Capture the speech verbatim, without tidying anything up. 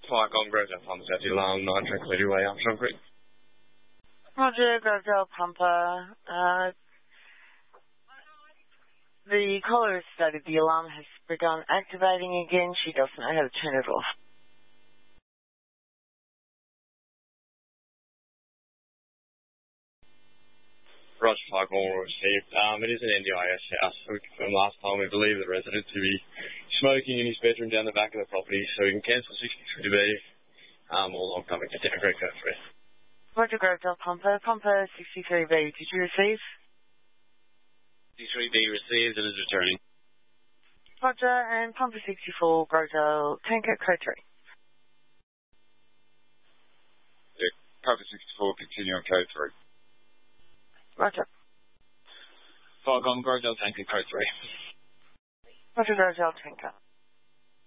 Flycon Grozel Pumper Seventy Alarm nine Tranquility Way, Armstrong Creek. Roger, Grozel Pumper. Uh, the caller has stated the alarm has begun activating again. She doesn't know how to turn it off. Roger, Flycon will received. Um, it is an N D I S house. So from last time, we believe the resident to be smoking in his bedroom down the back of the property, so we can cancel sixty-three B. Um, all I'm coming to down Great Code three. Roger, Grozel Pumper. Pumper sixty-three B, did you receive? sixty-three B received and is returning. Roger, and Pumper sixty-four, Grozel Tanker Code three. Yeah, Pumper sixty-four, continue on Code three. Roger. Flycon Grozel Tanker Code three. Roger, Grozel Tanker.